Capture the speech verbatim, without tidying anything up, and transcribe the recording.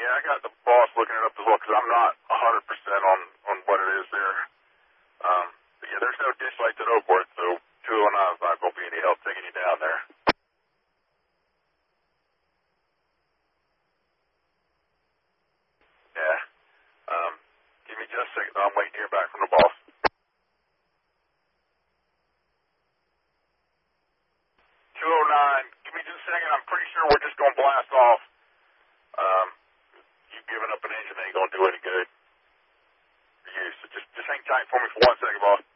Yeah, I got the boss looking it up as well because I'm not one hundred percent on, on what it is there. Um, but yeah, there's no ditch lights at Oakworth, so two oh nine is not going to be any help taking you down there. Yeah. Um, give me just a second. I'm waiting to hear back from the boss. two oh nine, give me just a second. I'm pretty sure we're just going to blast off. Um, you giving up an engine ain't going to do any good for you. So just, just hang tight for me for one second, boss.